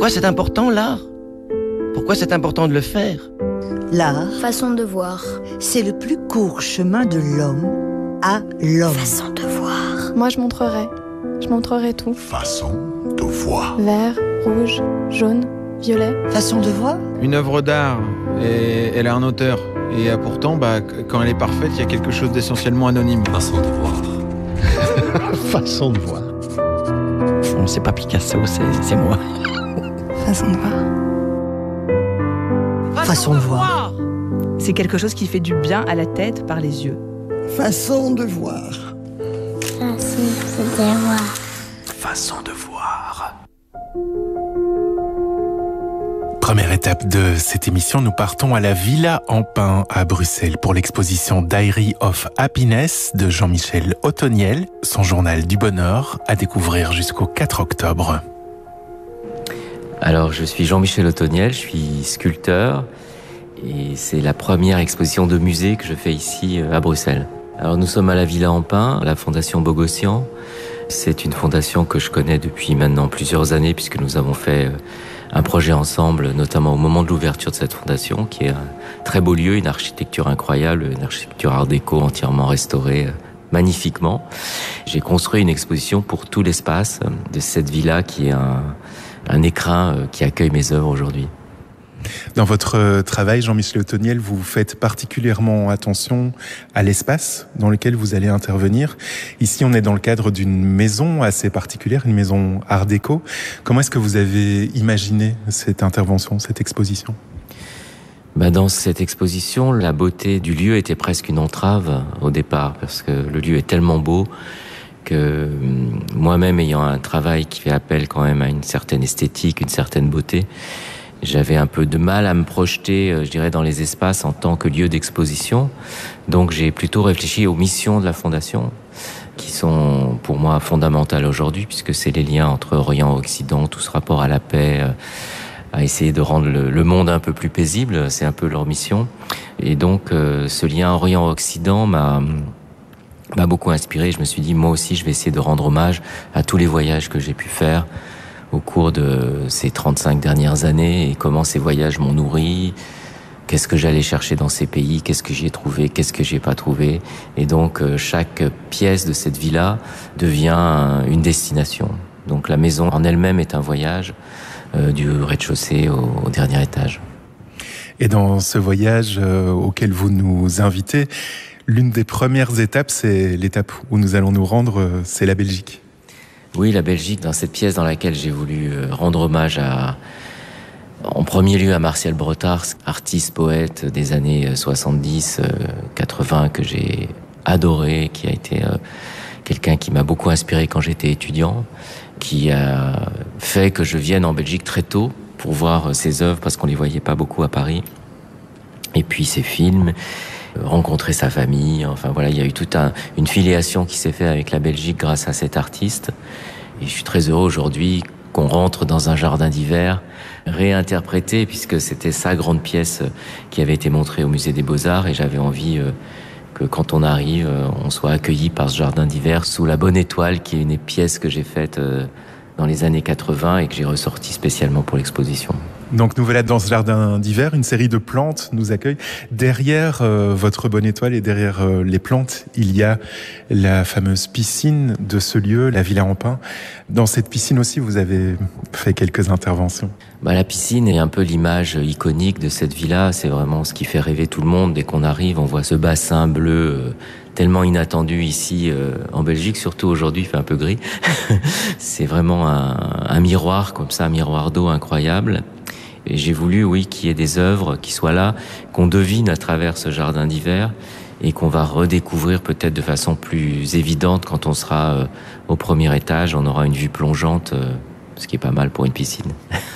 Pourquoi c'est important l'art? Pourquoi c'est important de le faire? L'art, Façon de voir. c'est le plus court chemin de l'homme à l'homme. Façon de voir. Moi, je montrerai tout. Façon de voir. Vert, rouge, jaune, violet. Façon de voir? Une œuvre d'art, et elle a un auteur. Et pourtant, quand elle est parfaite, il y a quelque chose d'essentiellement anonyme. Façon de voir. Façon de voir. Non, c'est pas Picasso, c'est moi. Façon de voir. Façon de voir. C'est quelque chose qui fait du bien à la tête par les yeux. Façon de voir. Façon de voir. Façon de voir. Première étape de cette émission, nous partons à la Villa Ampin à Bruxelles pour l'exposition Diary of Happiness de Jean-Michel Othoniel, son journal du bonheur à découvrir jusqu'au 4 octobre. Alors, je suis Jean-Michel Othoniel, je suis sculpteur et c'est la première exposition de musée que je fais ici à Bruxelles. Alors, nous sommes à la Villa Ampin, la Fondation Bogossian. C'est une fondation que je connais depuis maintenant plusieurs années puisque nous avons fait un projet ensemble, notamment au moment de l'ouverture de cette fondation, qui est un très beau lieu, une architecture incroyable, une architecture art déco entièrement restaurée magnifiquement. J'ai construit une exposition pour tout l'espace de cette villa qui est un écrin qui accueille mes œuvres aujourd'hui. Dans votre travail, Jean-Michel Othoniel, vous faites particulièrement attention à l'espace dans lequel vous allez intervenir. Ici, on est dans le cadre d'une maison assez particulière, une maison art déco. Comment est-ce que vous avez imaginé cette intervention, cette exposition ? Dans cette exposition, la beauté du lieu était presque une entrave au départ, parce que le lieu est tellement beau que moi-même, ayant un travail qui fait appel quand même à une certaine esthétique, une certaine beauté, j'avais un peu de mal à me projeter, je dirais, dans les espaces en tant que lieu d'exposition. Donc j'ai plutôt réfléchi aux missions de la Fondation, qui sont pour moi fondamentales aujourd'hui, puisque c'est les liens entre Orient et Occident, tout ce rapport à la paix, à essayer de rendre le monde un peu plus paisible, c'est un peu leur mission. Et donc ce lien Orient-Occident m'a beaucoup inspiré. Je me suis dit, moi aussi, je vais essayer de rendre hommage à tous les voyages que j'ai pu faire au cours de ces 35 dernières années et comment ces voyages m'ont nourri, qu'est-ce que j'allais chercher dans ces pays, qu'est-ce que j'y ai trouvé, qu'est-ce que j'ai pas trouvé. Et donc, chaque pièce de cette villa devient une destination. Donc, la maison en elle-même est un voyage du rez-de-chaussée au dernier étage. Et dans ce voyage auquel vous nous invitez, l'une des premières étapes, c'est l'étape où nous allons nous rendre, c'est la Belgique. Oui, la Belgique, dans cette pièce dans laquelle j'ai voulu rendre hommage en premier lieu à Martial Brotard, artiste, poète des années 70, 80, que j'ai adoré, qui a été quelqu'un qui m'a beaucoup inspiré quand j'étais étudiant, qui a fait que je vienne en Belgique très tôt pour voir ses œuvres, parce qu'on les voyait pas beaucoup à Paris. Et puis ses films, rencontrer sa famille, enfin voilà, il y a eu toute une filiation qui s'est faite avec la Belgique grâce à cet artiste. Et je suis très heureux aujourd'hui qu'on rentre dans un jardin d'hiver réinterprété, puisque c'était sa grande pièce qui avait été montrée au musée des Beaux-Arts, et j'avais envie que quand on arrive, on soit accueilli par ce jardin d'hiver sous la Bonne Étoile, qui est une pièce que j'ai faite dans les années 80 et que j'ai ressortie spécialement pour l'exposition. Donc nous voilà dans ce jardin d'hiver, une série de plantes nous accueille. Derrière votre Bonne Étoile et derrière les plantes, il y a la fameuse piscine de ce lieu, la Villa Ampin. Dans cette piscine aussi, vous avez fait quelques interventions. La piscine est un peu l'image iconique de cette villa. C'est vraiment ce qui fait rêver tout le monde. Dès qu'on arrive, on voit ce bassin bleu tellement inattendu ici en Belgique, surtout aujourd'hui, il fait un peu gris. C'est vraiment un miroir comme ça, un miroir d'eau incroyable. Et j'ai voulu, oui, qu'il y ait des œuvres qui soient là, qu'on devine à travers ce jardin d'hiver et qu'on va redécouvrir peut-être de façon plus évidente quand on sera au premier étage. On aura une vue plongeante, ce qui est pas mal pour une piscine.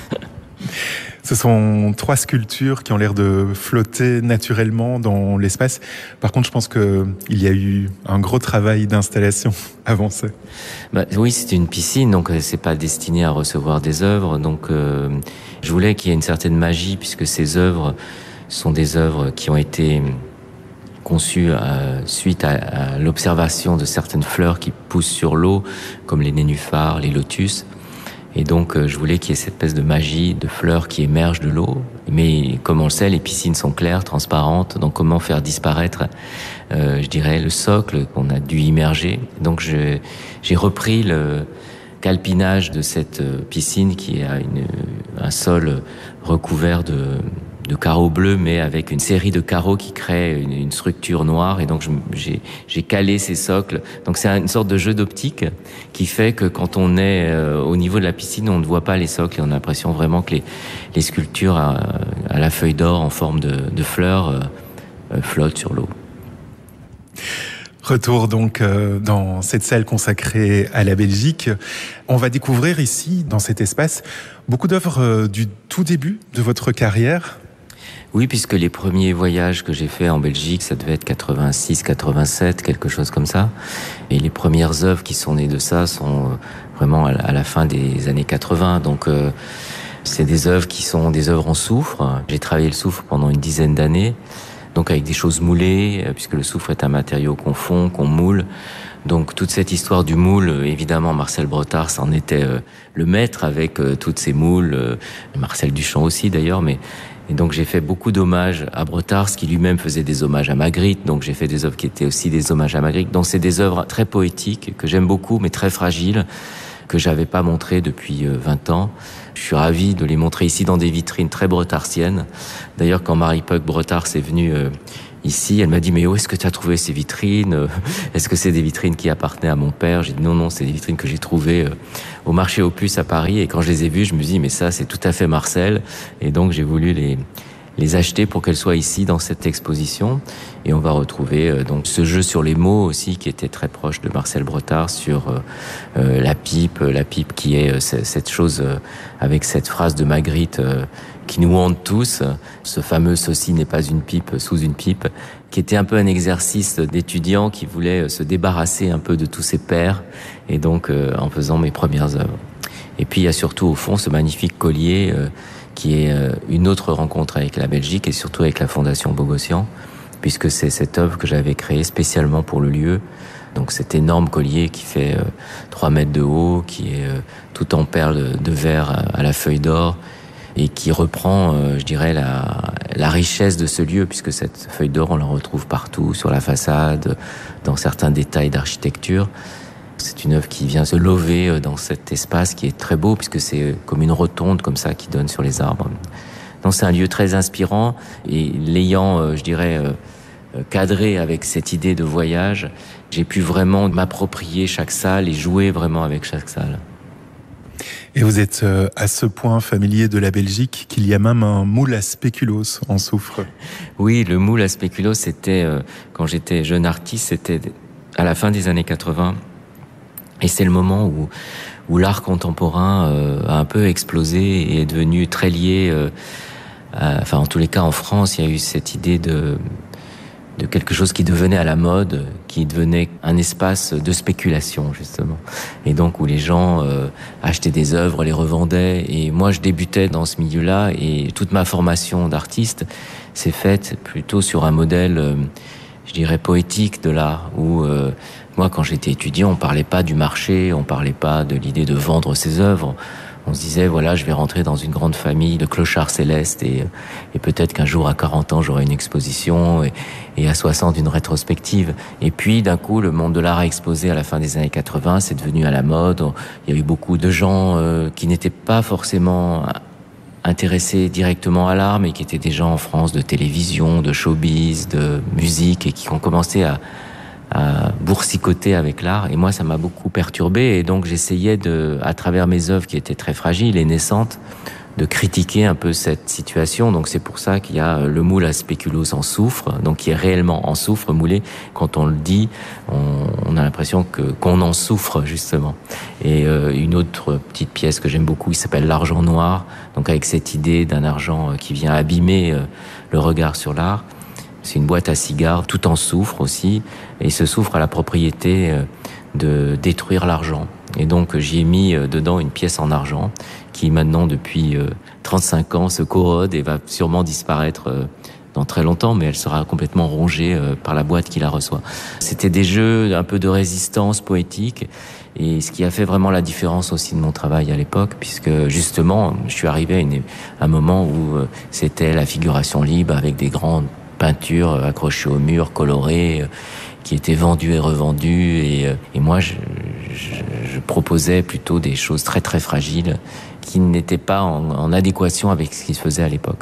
Ce sont 3 sculptures qui ont l'air de flotter naturellement dans l'espace. Par contre, je pense qu'il y a eu un gros travail d'installation avancé. Oui, c'est une piscine, donc c'est pas destiné à recevoir des œuvres. Donc, je voulais qu'il y ait une certaine magie, puisque ces œuvres sont des œuvres qui ont été conçues suite à l'observation de certaines fleurs qui poussent sur l'eau, comme les nénuphars, les lotus. Et donc, je voulais qu'il y ait cette espèce de magie de fleurs qui émergent de l'eau. Mais comme on le sait, les piscines sont claires, transparentes. Donc, comment faire disparaître, je dirais, le socle qu'on a dû immerger. Donc, j'ai repris le calpinage de cette piscine qui a un sol recouvert de carreaux bleus, mais avec une série de carreaux qui créent une structure noire. Et donc, j'ai calé ces socles. Donc, c'est une sorte de jeu d'optique qui fait que quand on est au niveau de la piscine, on ne voit pas les socles et on a l'impression vraiment que les sculptures à la feuille d'or en forme de fleurs flottent sur l'eau. Retour donc dans cette salle consacrée à la Belgique. On va découvrir ici, dans cet espace, beaucoup d'œuvres du tout début de votre carrière. Oui, puisque les premiers voyages que j'ai faits en Belgique, ça devait être 86, 87, quelque chose comme ça. Et les premières œuvres qui sont nées de ça sont vraiment à la fin des années 80. Donc, c'est des œuvres qui sont des œuvres en soufre. J'ai travaillé le soufre pendant une dizaine d'années. Donc, avec des choses moulées, puisque le soufre est un matériau qu'on fond, qu'on moule. Donc, toute cette histoire du moule, évidemment, Marcel Brottard en était le maître avec toutes ces moules. Marcel Duchamp aussi, d'ailleurs, Et donc j'ai fait beaucoup d'hommages à Brottard, qui lui-même faisait des hommages à Magritte. Donc j'ai fait des œuvres qui étaient aussi des hommages à Magritte. Donc c'est des œuvres très poétiques, que j'aime beaucoup, mais très fragiles, que j'avais pas montrées depuis 20 ans. Je suis ravi de les montrer ici dans des vitrines très brottardiennes. D'ailleurs, quand Marie Puck Brottard est venue ici, elle m'a dit « Mais où est-ce que tu as trouvé ces vitrines ? Est-ce que c'est des vitrines qui appartenaient à mon père ?» J'ai dit « Non, c'est des vitrines que j'ai trouvées au marché Opus à Paris. » Et quand je les ai vues, je me dis « Mais ça, c'est tout à fait Marcel. » Et donc, j'ai voulu les acheter pour qu'elles soient ici dans cette exposition. Et on va retrouver donc ce jeu sur les mots aussi, qui était très proche de Marcel Brottard, sur la pipe qui est cette chose avec cette phrase de Magritte qui nous hante tous, ce fameux « ceci n'est pas une pipe sous une pipe », qui était un peu un exercice d'étudiant qui voulait se débarrasser un peu de tous ses pairs, et donc en faisant mes premières œuvres. Et puis il y a surtout au fond ce magnifique collier qui est une autre rencontre avec la Belgique et surtout avec la Fondation Bogossian, puisque c'est cette œuvre que j'avais créée spécialement pour le lieu. Donc cet énorme collier qui fait 3 mètres de haut, qui est tout en perles de verre à la feuille d'or, et qui reprend, je dirais, la richesse de ce lieu, puisque cette feuille d'or, on la retrouve partout, sur la façade, dans certains détails d'architecture. C'est une œuvre qui vient se lover dans cet espace qui est très beau, puisque c'est comme une rotonde comme ça qui donne sur les arbres. Donc c'est un lieu très inspirant, et l'ayant, je dirais, cadré avec cette idée de voyage, j'ai pu vraiment m'approprier chaque salle et jouer vraiment avec chaque salle. Et vous êtes à ce point familier de la Belgique qu'il y a même un moule à spéculoos en soufre. Oui, le moule à spéculoos, c'était, quand j'étais jeune artiste, c'était à la fin des années 80. Et c'est le moment où l'art contemporain a un peu explosé et est devenu très lié, enfin en tous les cas en France, il y a eu cette idée de quelque chose qui devenait à la mode, qui devenait un espace de spéculation, justement. Et donc, où les gens achetaient des œuvres, les revendaient. Et moi, je débutais dans ce milieu-là, et toute ma formation d'artiste s'est faite plutôt sur un modèle, je dirais, poétique de l'art, où moi, quand j'étais étudiant, on parlait pas du marché, on parlait pas de l'idée de vendre ses œuvres. On se disait, voilà, je vais rentrer dans une grande famille de clochards célestes et peut-être qu'un jour, à 40 ans, j'aurai une exposition et à 60, une rétrospective. Et puis, d'un coup, le monde de l'art a explosé à la fin des années 80, c'est devenu à la mode. Il y a eu beaucoup de gens qui n'étaient pas forcément intéressés directement à l'art, mais qui étaient des gens en France de télévision, de showbiz, de musique, et qui ont commencé à boursicoter avec l'art, et moi ça m'a beaucoup perturbé, et donc j'essayais à travers mes œuvres qui étaient très fragiles et naissantes, de critiquer un peu cette situation. Donc c'est pour ça qu'il y a le moule à spéculoos en soufre, donc qui est réellement en soufre moulé. Quand on le dit, on a l'impression qu'on en souffre justement. Et une autre petite pièce que j'aime beaucoup, qui s'appelle l'argent noir, donc avec cette idée d'un argent qui vient abîmer le regard sur l'art. C'est une boîte à cigares, tout en soufre aussi, et ce soufre a la propriété de détruire l'argent. Et donc j'y ai mis dedans une pièce en argent qui maintenant depuis 35 ans se corrode et va sûrement disparaître dans très longtemps, mais elle sera complètement rongée par la boîte qui la reçoit. C'était des jeux un peu de résistance poétique, Et ce qui a fait vraiment la différence aussi de mon travail à l'époque, puisque justement, je suis arrivé à un moment où c'était la figuration libre avec des grandes peintures accrochées au mur, colorées, qui étaient vendues et revendues. Et moi, je proposais plutôt des choses très très fragiles qui n'étaient pas en adéquation avec ce qui se faisait à l'époque.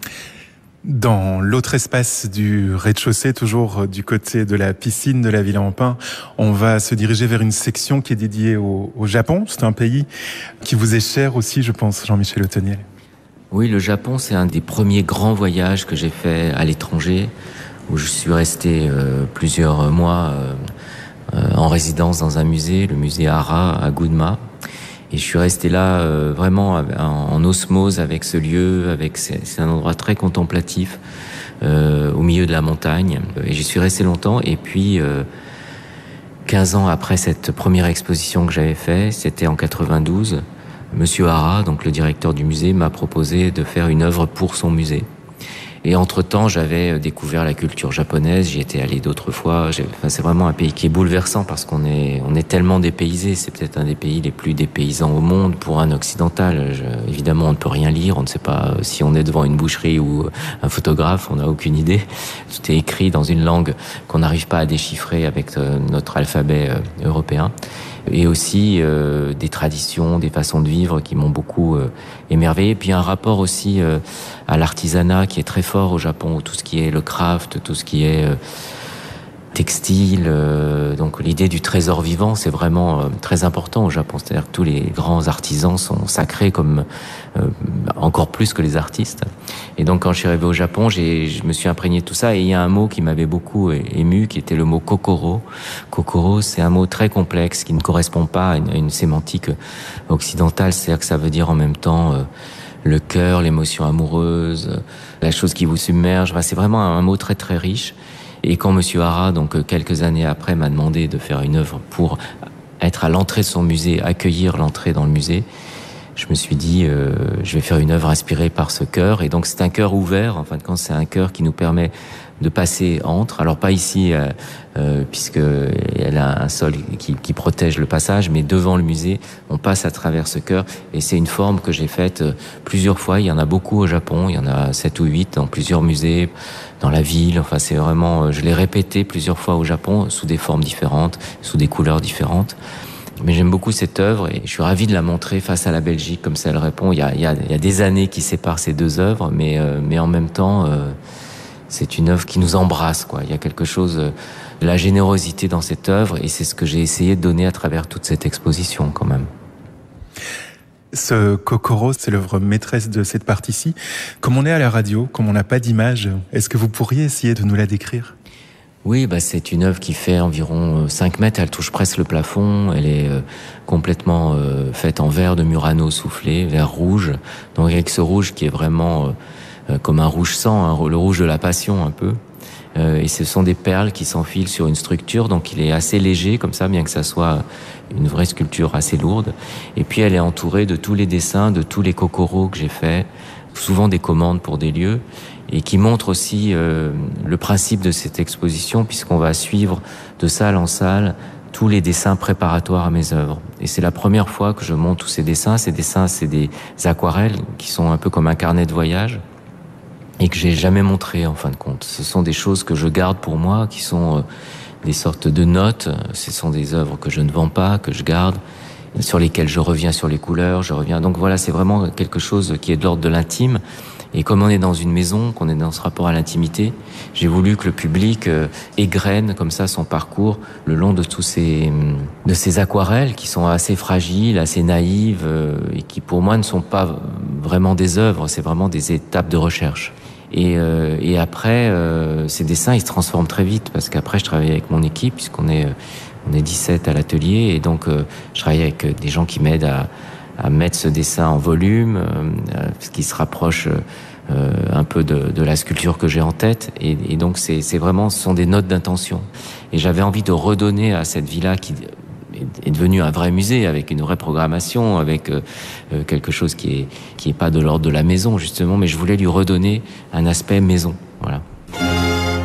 Dans l'autre espace du rez-de-chaussée, toujours du côté de la piscine de la Villa en Pin, on va se diriger vers une section qui est dédiée au Japon. C'est un pays qui vous est cher aussi, je pense, Jean-Michel Le Teniel. Oui, le Japon, c'est un des premiers grands voyages que j'ai fait à l'étranger, où je suis resté plusieurs mois en résidence dans un musée, le musée Hara à Gunma. Et je suis resté là vraiment en osmose avec ce lieu, c'est un endroit très contemplatif au milieu de la montagne. Et j'y suis resté longtemps. Et puis 15 ans après cette première exposition que j'avais faite, c'était en 92, Monsieur Hara, donc le directeur du musée, m'a proposé de faire une œuvre pour son musée. Et entre-temps, j'avais découvert la culture japonaise, j'y étais allé d'autres fois. C'est vraiment un pays qui est bouleversant parce qu'on est tellement dépaysé. C'est peut-être un des pays les plus dépaysants au monde pour un occidental. Évidemment, on ne peut rien lire, on ne sait pas si on est devant une boucherie ou un photographe, on n'a aucune idée. Tout est écrit dans une langue qu'on n'arrive pas à déchiffrer avec notre alphabet européen. Et aussi des traditions, des façons de vivre qui m'ont beaucoup émerveillé. Et puis un rapport aussi à l'artisanat qui est très fort au Japon, tout ce qui est le craft, tout ce qui est textile. Donc l'idée du trésor vivant, c'est vraiment très important au Japon. C'est-à-dire que tous les grands artisans sont sacrés comme encore plus que les artistes. Et donc quand je suis arrivé au Japon, je me suis imprégné de tout ça. Et il y a un mot qui m'avait beaucoup ému, qui était le mot kokoro. Kokoro, c'est un mot très complexe qui ne correspond pas à une sémantique occidentale. C'est-à-dire que ça veut dire en même temps le cœur, l'émotion amoureuse, la chose qui vous submerge. C'est vraiment un mot très très riche. Et quand Monsieur Hara, donc quelques années après, m'a demandé de faire une œuvre pour être à l'entrée de son musée, accueillir l'entrée dans le musée, je me suis dit, je vais faire une œuvre inspirée par ce cœur. Et donc c'est un cœur ouvert, en fin de compte, c'est un cœur qui nous permet de passer entre. Alors pas ici, puisque elle a un sol qui protège le passage, mais devant le musée, on passe à travers ce cœur. Et c'est une forme que j'ai faite plusieurs fois. Il y en a beaucoup au Japon, il y en a 7 ou 8 dans plusieurs musées, dans la ville. Enfin, c'est vraiment, je l'ai répété plusieurs fois au Japon, sous des formes différentes, sous des couleurs différentes. Mais j'aime beaucoup cette œuvre et je suis ravi de la montrer face à la Belgique, comme ça elle répond. Il y a des années qui séparent ces deux œuvres, mais en même temps, c'est une œuvre qui nous embrasse, quoi. Il y a quelque chose de la générosité dans cette œuvre et c'est ce que j'ai essayé de donner à travers toute cette exposition, quand même. Ce kokoro, c'est l'œuvre maîtresse de cette partie-ci. Comme on est à la radio, comme on n'a pas d'image, est-ce que vous pourriez essayer de nous la décrire ? Oui, c'est une œuvre qui fait environ 5 mètres, elle touche presque le plafond, elle est complètement faite en verre de Murano soufflé, verre rouge, donc avec ce rouge qui est vraiment comme un rouge sang, hein, le rouge de la passion un peu, et ce sont des perles qui s'enfilent sur une structure, donc il est assez léger comme ça, bien que ça soit une vraie sculpture assez lourde, et puis elle est entourée de tous les dessins, de tous les kokoros que j'ai faits, souvent des commandes pour des lieux, et qui montre aussi le principe de cette exposition, puisqu'on va suivre de salle en salle tous les dessins préparatoires à mes œuvres. Et c'est la première fois que je montre tous ces dessins. Ces dessins, c'est des aquarelles qui sont un peu comme un carnet de voyage et que j'ai jamais montré en fin de compte. Ce sont des choses que je garde pour moi, qui sont des sortes de notes. Ce sont des œuvres que je ne vends pas, que je garde, sur lesquelles je reviens sur les couleurs, Donc voilà, c'est vraiment quelque chose qui est de l'ordre de l'intime. Et comme on est dans une maison, qu'on est dans ce rapport à l'intimité, j'ai voulu que le public égrène comme ça son parcours le long de de ces aquarelles qui sont assez fragiles, assez naïves et qui pour moi ne sont pas vraiment des œuvres, c'est vraiment des étapes de recherche. Et après, ces dessins, ils se transforment très vite parce qu'après, je travaille avec mon équipe puisqu'on est 17 à l'atelier et donc je travaille avec des gens qui m'aident à mettre ce dessin en volume, ce qui se rapproche un peu de la sculpture que j'ai en tête. Et donc, ce sont des notes d'intention. Et j'avais envie de redonner à cette villa qui est devenue un vrai musée, avec une vraie programmation, avec quelque chose qui est pas de l'ordre de la maison, justement, mais je voulais lui redonner un aspect maison.